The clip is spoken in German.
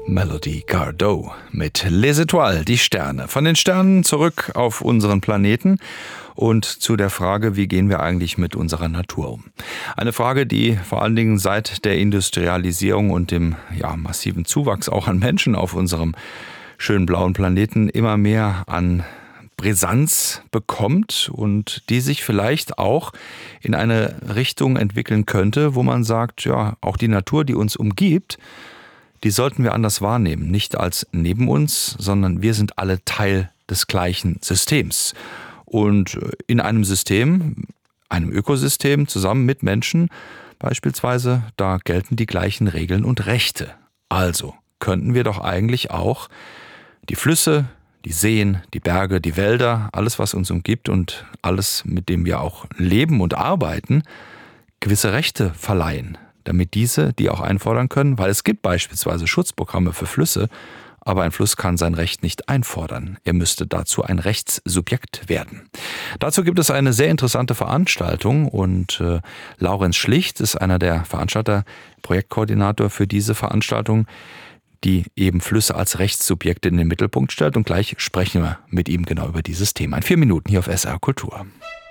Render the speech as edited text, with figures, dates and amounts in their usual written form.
Melody Gardot mit Les Étoiles, die Sterne. Von den Sternen zurück auf unseren Planeten und zu der Frage, wie gehen wir eigentlich mit unserer Natur um? Eine Frage, die vor allen Dingen seit der Industrialisierung und dem massiven Zuwachs auch an Menschen auf unserem schönen blauen Planeten immer mehr an Brisanz bekommt und die sich vielleicht auch in eine Richtung entwickeln könnte, wo man sagt, auch die Natur, die uns umgibt, die sollten wir anders wahrnehmen. Nicht als neben uns, sondern wir sind alle Teil des gleichen Systems. Und in einem System, einem Ökosystem, zusammen mit Menschen beispielsweise, da gelten die gleichen Regeln und Rechte. Also könnten wir doch eigentlich auch die Flüsse, die Seen, die Berge, die Wälder, alles, was uns umgibt und alles, mit dem wir auch leben und arbeiten, gewisse Rechte verleihen, damit diese die auch einfordern können, weil es gibt beispielsweise Schutzprogramme für Flüsse, aber ein Fluss kann sein Recht nicht einfordern. Er müsste dazu ein Rechtssubjekt werden. Dazu gibt es eine sehr interessante Veranstaltung und Laurenz Schlicht ist einer der Veranstalter, Projektkoordinator für diese Veranstaltung, die eben Flüsse als Rechtssubjekte in den Mittelpunkt stellt. Und gleich sprechen wir mit ihm genau über dieses Thema. In 4 Minuten hier auf SR Kultur.